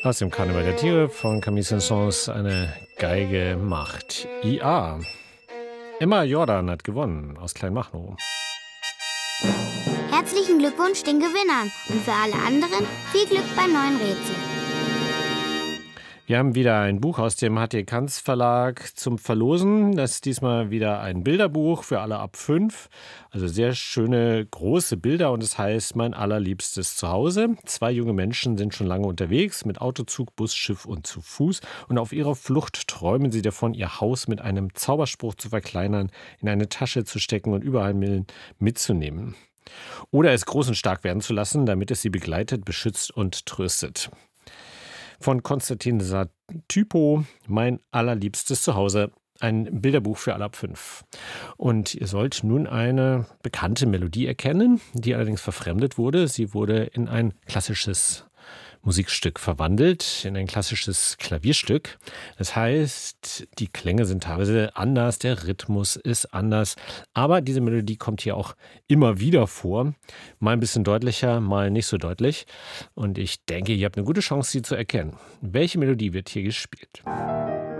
Aus dem Karneval der Tiere von Camille Saint-Saëns eine Geige macht IA. Emma Jordan hat gewonnen aus Kleinmachnow. Herzlichen Glückwunsch den Gewinnern und für alle anderen viel Glück beim neuen Rätsel. Wir haben wieder ein Buch aus dem HT Kanz Verlag zum Verlosen. Das ist diesmal wieder ein Bilderbuch für alle ab 5. Also sehr schöne, große Bilder und es heißt Mein allerliebstes Zuhause. 2 junge Menschen sind schon lange unterwegs mit Autozug, Bus, Schiff und zu Fuß. Und auf ihrer Flucht träumen sie davon, ihr Haus mit einem Zauberspruch zu verkleinern, in eine Tasche zu stecken und überall mitzunehmen. Oder es groß und stark werden zu lassen, damit es sie begleitet, beschützt und tröstet. Von Konstantin Satypo, Mein allerliebstes Zuhause. Ein Bilderbuch für alle ab 5. Und ihr sollt nun eine bekannte Melodie erkennen, die allerdings verfremdet wurde. Sie wurde in ein klassisches Musikstück verwandelt, in ein klassisches Klavierstück. Das heißt, die Klänge sind teilweise anders, der Rhythmus ist anders. Aber diese Melodie kommt hier auch immer wieder vor. Mal ein bisschen deutlicher, mal nicht so deutlich. Und ich denke, ihr habt eine gute Chance, sie zu erkennen. Welche Melodie wird hier gespielt?